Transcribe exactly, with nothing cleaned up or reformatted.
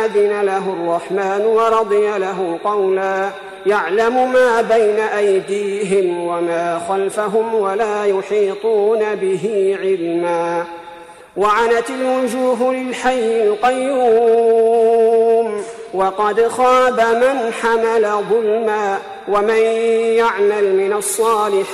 أذن له الرحمن ورضي له قولا يعلم ما بين أيديهم وما خلفهم ولا يحيطون به علما. وعنت الوجوه للحي القيوم وقد خاب من حمل ظلما. ومن يعمل من الصالحات